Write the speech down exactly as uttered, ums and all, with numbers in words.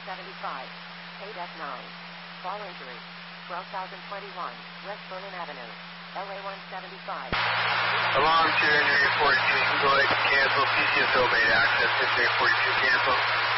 seventy-five, eight F nine. Fall injury, twelve thousand twenty-one, West Berlin Avenue, L A one seventy-five. Along to Engineering forty-two, you can go ahead and cancel. P C S O made access. Engineering forty-two cancel.